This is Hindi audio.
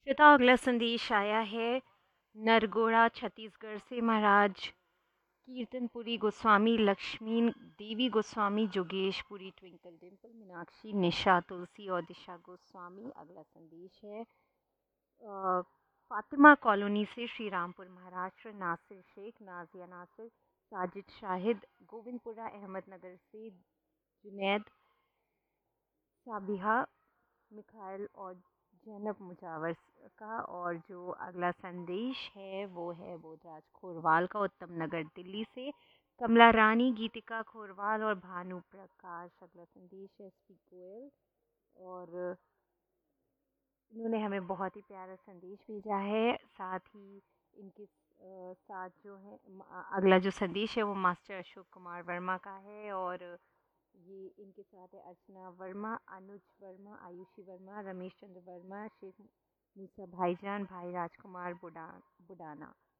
श्वेता, अगला संदेश आया है नरगोड़ा छत्तीसगढ़ से। महाराज कीर्तनपुरी गोस्वामी, लक्ष्मी देवी गोस्वामी, जोगेशपुरी, ट्विंकल डिम्पल, मीनाक्षी, निशा, तुलसी और दिशा गोस्वामी। अगला संदेश है फातिमा कॉलोनी से, श्री रामपुर महाराष्ट्र। नासिर शेख, नाजिया नासिर, साजिद शाहिद, गोविंदपुरा अहमदनगर से, जुनैद, साबिहा, मिखाइल और जैनब मुजावर का। और जो अगला संदेश है वो है बोधराज खोरवाल का, उत्तम नगर दिल्ली से। कमला रानी, गीतिका खोरवाल और भानु प्रकाश। अगला संदेश है एसपी गोयल, और इन्होंने हमें बहुत ही प्यारा संदेश भेजा है। साथ ही इनके साथ जो है अगला जो संदेश है वो मास्टर अशोक कुमार वर्मा का है, और ये इनके साथ है अर्चना वर्मा, अनुज वर्मा, आयुषी वर्मा, रमेश चंद्र वर्मा, शेख मूसा भाईजान, भाई राजकुमार बुडाना।